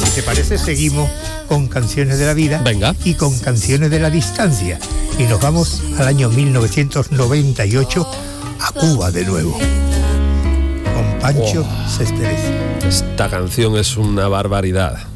si te parece, seguimos con Canciones de la Vida. Venga. Y con Canciones de la Distancia. Y nos vamos al año 1998 a Cuba de nuevo. Con Pancho Céspedes. Esta canción es una barbaridad.